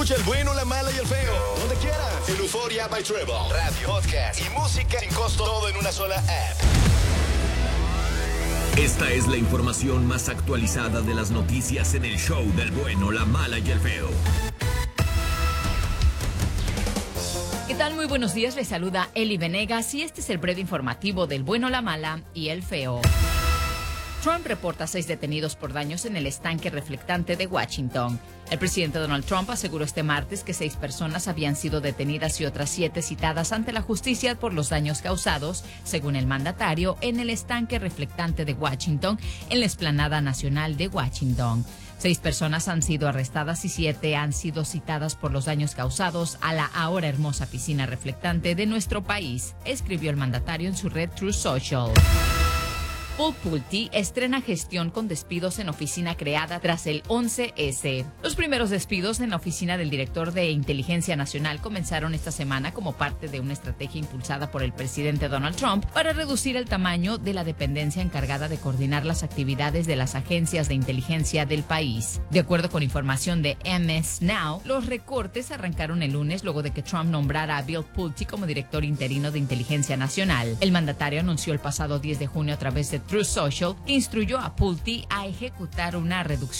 Escucha el bueno, la mala y el feo. Donde quieras. En Euforia by Treble. Radio, podcast y música sin costo. Todo en una sola app. Esta es la información más actualizada de las noticias en el show del bueno, la mala y el feo. ¿Qué tal? Muy buenos días, les saluda Eli Venegas y este es el breve informativo del bueno, la mala y el feo. Trump reporta 6 detenidos por daños en el estanque reflectante de Washington. El presidente Donald Trump aseguró este martes que 6 personas habían sido detenidas y otras 7 citadas ante la justicia por los daños causados, según el mandatario, en el estanque reflectante de Washington, en la explanada nacional de Washington. 6 personas han sido arrestadas y 7 han sido citadas por los daños causados a la ahora hermosa piscina reflectante de nuestro país, escribió el mandatario en su red Truth Social. Paul Pulte estrena gestión con despidos en oficina creada tras el 11S. Los primeros despidos en la oficina del director de Inteligencia Nacional comenzaron esta semana como parte de una estrategia impulsada por el presidente Donald Trump para reducir el tamaño de la dependencia encargada de coordinar las actividades de las agencias de inteligencia del país. De acuerdo con información de MS Now, los recortes arrancaron el lunes luego de que Trump nombrara a Bill Pulte como director interino de Inteligencia Nacional. El mandatario anunció el pasado 10 de junio a través de Truth Social que instruyó a Pulte a ejecutar una reducción